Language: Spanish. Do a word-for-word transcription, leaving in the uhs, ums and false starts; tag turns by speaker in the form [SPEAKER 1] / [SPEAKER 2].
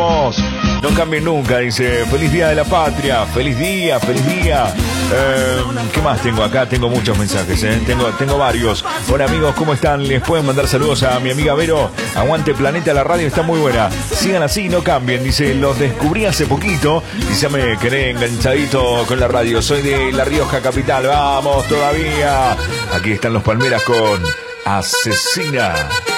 [SPEAKER 1] vamos. No cambien nunca, dice. Feliz Día de la Patria. Feliz día, feliz día. Eh, ¿Qué más tengo acá? Tengo muchos mensajes, ¿eh? Tengo, tengo varios. Hola amigos, ¿cómo están? Les pueden mandar saludos a mi amiga Vero. Aguante Planeta, la radio está muy buena. Sigan así, no cambien. Dice, los descubrí hace poquito y ya me quedé enganchadito con la radio. Soy de La Rioja capital. Vamos todavía. Aquí están los Palmeras con Asesina.